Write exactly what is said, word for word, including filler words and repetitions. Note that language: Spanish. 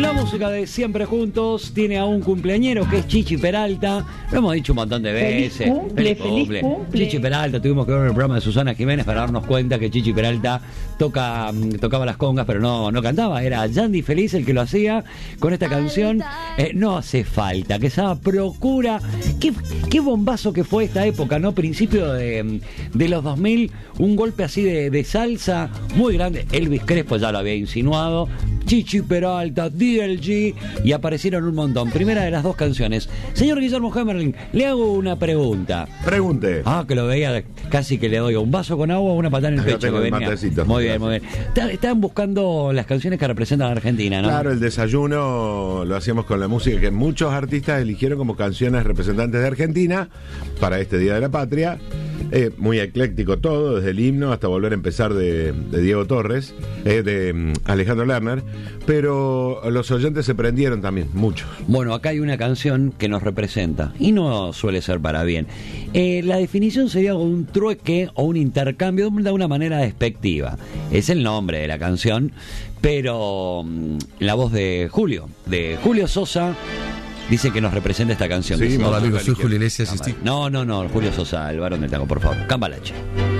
La música de Siempre Juntos tiene a un cumpleañero que es Chichi Peralta. Lo hemos dicho un montón de veces. Feliz cumple, feliz cumple. cumple. Chichi Peralta, tuvimos que ver el programa de Susana Jiménez para darnos cuenta que Chichi Peralta toca, tocaba las congas, pero no, no cantaba. Era Yandy Feliz el que lo hacía con esta canción. Eh, no hace falta, que esa procura. Qué, qué bombazo que fue esta época, ¿no? Principio de, de los dos mil, un golpe así de, de salsa muy grande. Elvis Crespo ya lo había insinuado. Chichi Peralta, D L G, y aparecieron un montón. Primera de las dos canciones. Señor Guillermo Hammerling, le hago una pregunta. Pregunte. Ah, que lo veía, casi que le doy un vaso con agua o una patada en el Yo pecho. tengo Que el venía. matecito. Muy bien, muy bien. Están buscando las canciones que representan a Argentina, ¿no? Claro, el desayuno lo hacíamos con la música que muchos artistas eligieron como canciones representantes de Argentina para este Día de la Patria. Eh, muy ecléctico todo, desde el himno hasta volver a empezar de, de Diego Torres, eh, de um, Alejandro Lerner, pero los oyentes se prendieron también, muchos. Bueno, acá hay una canción que nos representa y no suele ser para bien. Eh, la definición sería un trueque o un intercambio de una manera despectiva. Es el nombre de la canción, pero um, la voz de Julio, de Julio Sosa, dice que nos representa esta canción. Sí, Hola amigos, soy Julio Iglesias. No, no, no, Julio Sosa, el varón del tango, por favor. Cambalache.